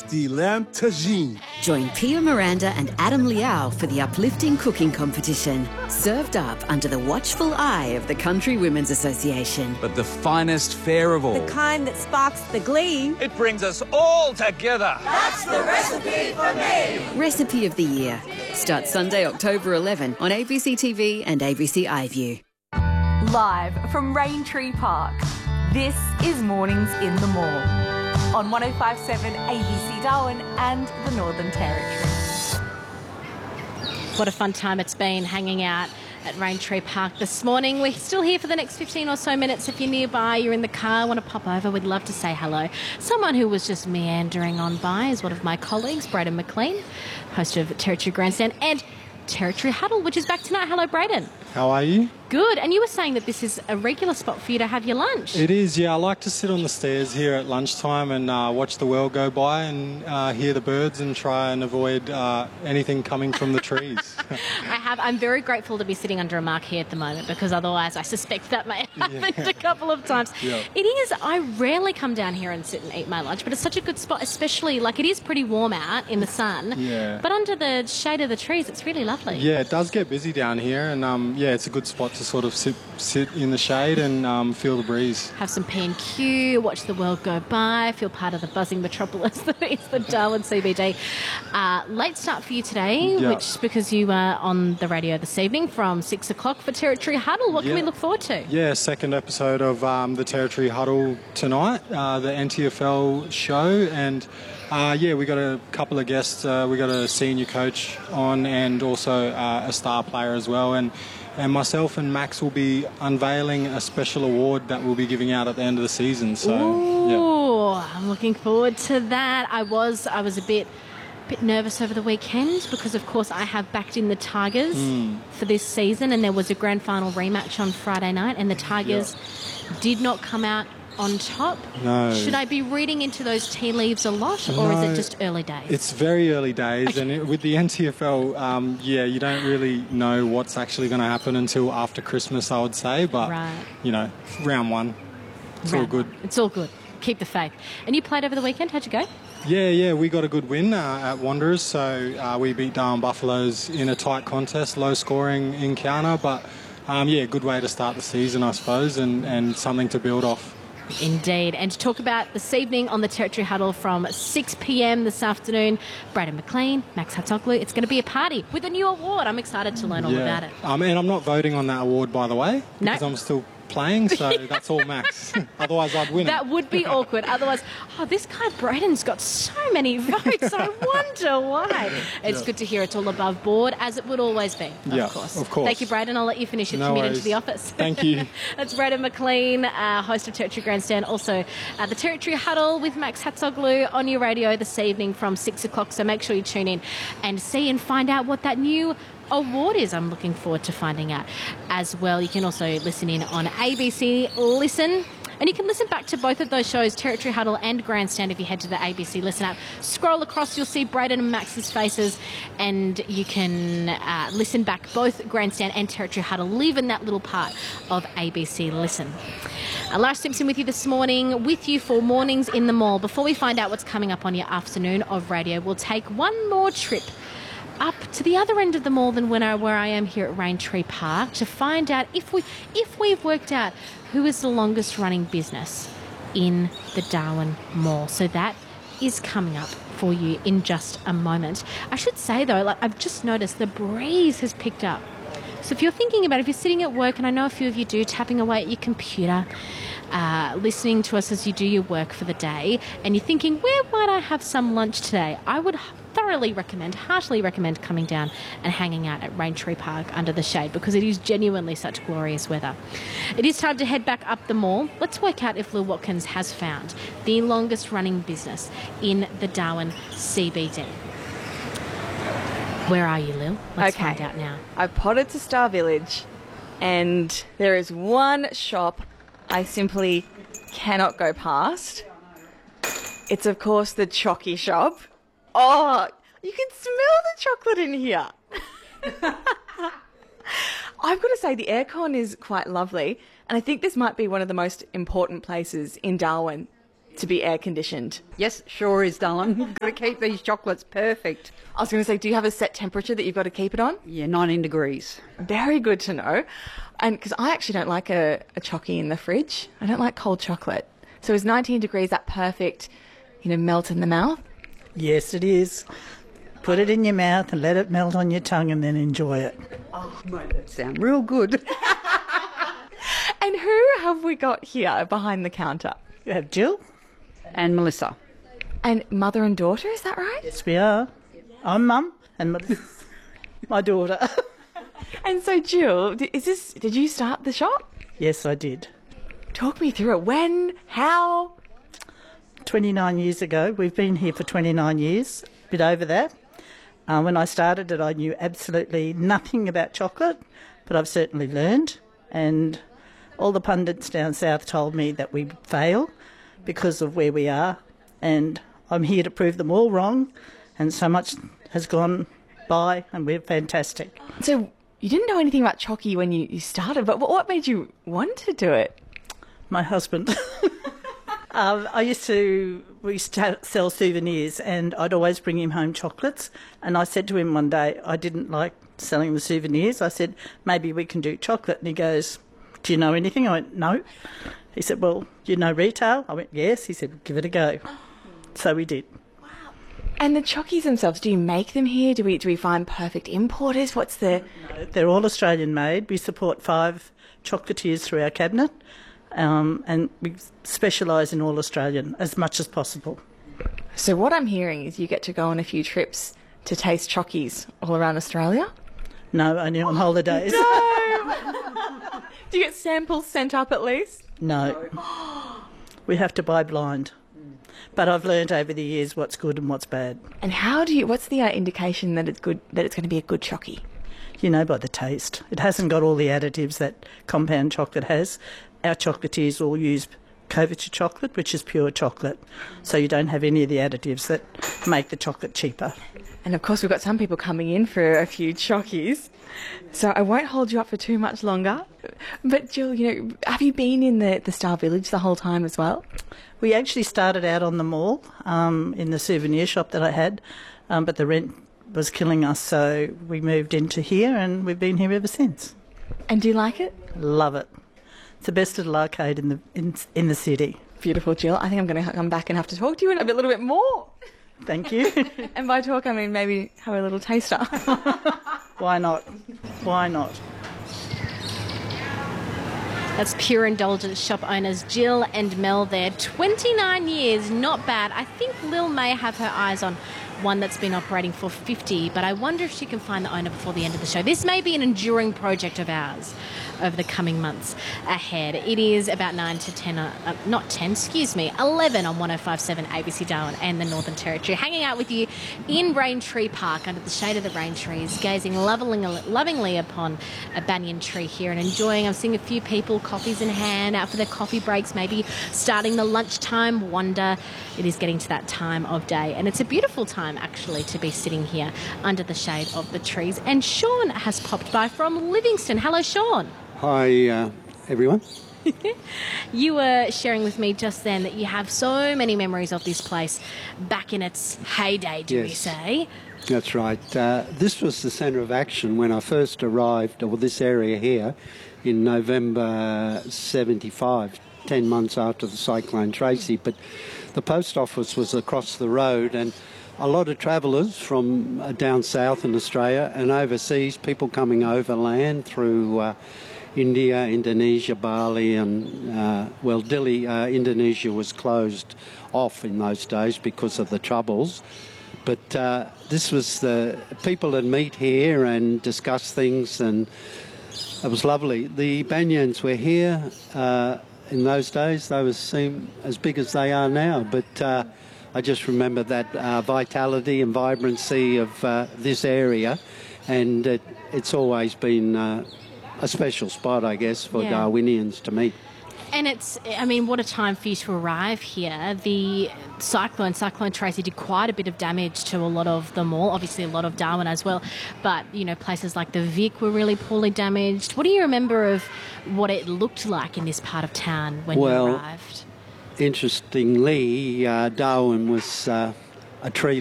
tasty lamb tagine. Join Pia Miranda and Adam Liao for the uplifting cooking competition. Served up under the watchful eye of the Country Women's Association. But the finest fare of all. The kind that sparks the glee. It brings us all together. That's the recipe for me. Recipe of the Year. Starts Sunday, October 11 on ABC TV and ABC iView. Live from Raintree Park, this is Mornings in the Mall on 105.7 ABC Darwin and the Northern Territory. What a fun time it's been hanging out at Raintree Park this morning. We're still here for the next 15 or so minutes. If you're nearby, you're in the car, want to pop over, we'd love to say hello. Someone who was just meandering on by is one of my colleagues, Braden McLean, host of Territory Grandstand and Territory Huddle, which is back tonight. Hello, Braden. How are you? Good. And you were saying that this is a regular spot for you to have your lunch. It is, yeah. I like to sit on the stairs here at lunchtime and watch the world go by and hear the birds and try and avoid anything coming from the trees. I'm very grateful to be sitting under a marquee at the moment because otherwise I suspect that may have happened a couple of times. Yeah. It is. I rarely come down here and sit and eat my lunch, but it's such a good spot, especially like it is pretty warm out in the sun. Yeah. But under the shade of the trees, it's really lovely. Yeah, it does get busy down here and yeah, it's a good spot to sort of sit in the shade and feel the breeze. Have some P&Q, watch the world go by, feel part of the buzzing metropolis that is the Darwin CBD. Late start for you today, which is because you are on the radio this evening from 6 o'clock for Territory Huddle. What can we look forward to? Yeah, second episode of the Territory Huddle tonight, the NTFL show, and yeah, we got a couple of guests. We got a senior coach on and also a star player as well, and myself and Max will be unveiling a special award that we'll be giving out at the end of the season. So, I'm looking forward to that. I was a bit nervous over the weekend because, of course, I have backed in the Tigers for this season, and there was a grand final rematch on Friday night, and the Tigers did not come out on top. No. Should I be reading into those tea leaves a lot, or is it just early days? It's very early days, and with the NTFL, yeah, you don't really know what's actually going to happen until after Christmas, I would say. But you know, round one, it's all good. It's all good. Keep the faith. And you played over the weekend. How'd you go? Yeah, we got a good win at Wanderers. So we beat Darwin Buffaloes in a tight contest, low scoring encounter, but yeah, good way to start the season, I suppose, and something to build off. Indeed. And to talk about this evening on the Territory Huddle from 6 p.m. this afternoon, Braden McLean, Max Hatzoglu. It's going to be a party with a new award. I'm excited to learn all about it. And I'm not voting on that award, by the way, because I'm still playing, so that's all Max. Otherwise, I'd win That would be awkward. Otherwise, this guy Braden's got so many votes. I wonder why. It's good to hear it's all above board, as it would always be, of course. Thank you, Braden. I'll let you finish your No commute worries. into the office. Thank you. That's Braden McLean, host of Territory Grandstand, also the Territory Huddle with Max Hatzoglu on your radio this evening from 6 o'clock. So make sure you tune in and see and find out what that new award is. I'm looking forward to finding out as well. You can also listen in on ABC Listen, and you can listen back to both of those shows, Territory Huddle and Grandstand, if you head to the ABC Listen app. Scroll across, you'll see Braden and Max's faces, and you can listen back both Grandstand and Territory Huddle. Live in that little part of ABC Listen. Lash Simpson with you this morning, with you for Mornings in the Mall. Before we find out what's coming up on your afternoon of radio, we'll take one more trip up to the other end of the mall than where I am here at Raintree Park to find out if we've worked out who is the longest running business in the Darwin Mall. So that is coming up for you in just a moment. I should say though, I've just noticed the breeze has picked up. So if you're thinking about it, if you're sitting at work, and I know a few of you do, tapping away at your computer, listening to us as you do your work for the day, and you're thinking, where might I have some lunch today? I would heartily recommend coming down and hanging out at Raintree Park under the shade, because it is genuinely such glorious weather. It is time to head back up the mall. Let's work out if Lil Watkins has found the longest running business in the Darwin CBD. Where are you, Lil? Let's find out now. I potted to Star Village, and there is one shop I simply cannot go past. It's, of course, the Chocky Shop. Oh, you can smell the chocolate in here. I've got to say, the aircon is quite lovely, and I think this might be one of the most important places in Darwin to be air conditioned. Yes, sure is, darling. Got to keep these chocolates perfect. I was going to say, do you have a set temperature that you've got to keep it on? Yeah, 19 degrees. Very good to know. And because I actually don't like a chocky in the fridge. I don't like cold chocolate. So is 19 degrees that perfect, melt in the mouth? Yes, it is. Put it in your mouth and let it melt on your tongue and then enjoy it. Oh, mate, that sounds real good. And who have we got here behind the counter? You have Jill. And Melissa. And mother and daughter, is that right? Yes, we are. I'm mum and my daughter. And so, Jill, did you start the shop? Yes, I did. Talk me through it. When? How? 29 years ago. We've been here for 29 years, a bit over that. When I started it, I knew absolutely nothing about chocolate, but I've certainly learned. And all the pundits down south told me that we fail because of where we are. And I'm here to prove them all wrong. And so much has gone by, and we're fantastic. So you didn't know anything about Chocky when you started, but what made you want to do it? My husband. We used to sell souvenirs, and I'd always bring him home chocolates. And I said to him one day, I didn't like selling the souvenirs. I said, maybe we can do chocolate. And he goes, do you know anything? I went, no. He said, well, do you know retail? I went, yes. He said, give it a go. So we did. Wow. And the Chockies themselves, do you make them here? Do we find perfect importers? What's the... No, they're all Australian made. We support 5 chocolatiers through our cabinet. And we specialise in all Australian as much as possible. So what I'm hearing is you get to go on a few trips to taste Chockies all around Australia? No, only on holidays. No! Do you get samples sent up at least? No. We have to buy blind. But I've learned over the years what's good and what's bad. And what's the indication that it's good, that it's going to be a good Chocky? You know, by the taste. It hasn't got all the additives that compound chocolate has. Our chocolatiers all use Couverture chocolate, which is pure chocolate. So you don't have any of the additives that make the chocolate cheaper. And of course, we've got some people coming in for a few Chockies. So I won't hold you up for too much longer. But Jill, have you been in the Star Village the whole time as well? We actually started out on the mall in the souvenir shop that I had, but the rent was killing us, so we moved into here and we've been here ever since. And do you like it? Love it. It's the best little arcade in the city. Beautiful, Jill. I think I'm going to come back and have to talk to you a little bit more. Thank you. And by talk, I mean maybe have a little taster. Why not? Why not? That's Pure Indulgence shop owners Jill and Mel there. 29 years, not bad. I think Lil may have her eyes on one that's been operating for 50, but I wonder if she can find the owner before the end of the show. This may be an enduring project of ours over the coming months ahead. It is about 11 on 105.7 ABC Darwin and the Northern Territory. Hanging out with you in Raintree Park under the shade of the rain trees, gazing lovingly upon a banyan tree here and enjoying. I'm seeing a few people, coffees in hand, out for their coffee breaks, maybe starting the lunchtime wander. It is getting to that time of day, and it's a beautiful time actually to be sitting here under the shade of the trees. And Sean has popped by from Livingston. Hello, Sean. Hi, everyone. You were sharing with me just then that you have so many memories of this place back in its heyday, do we say? That's right. This was the centre of action when I first arrived, or this area here, in November 75, 10 months after the Cyclone Tracy. But the post office was across the road, and a lot of travellers from down south in Australia and overseas, people coming overland through India, Indonesia, Bali, and, Dili, Indonesia was closed off in those days because of the troubles. But this was the people that meet here and discuss things, and it was lovely. The banyans were here in those days. They seem as big as they are now, but I just remember that vitality and vibrancy of this area, and it's always been a special spot, I guess, for Darwinians to meet. And what a time for you to arrive here. The Cyclone Tracy did quite a bit of damage to a lot of the mall, obviously a lot of Darwin as well, but, places like the Vic were really poorly damaged. What do you remember of what it looked like in this part of town when you arrived? interestingly, Darwin was a tree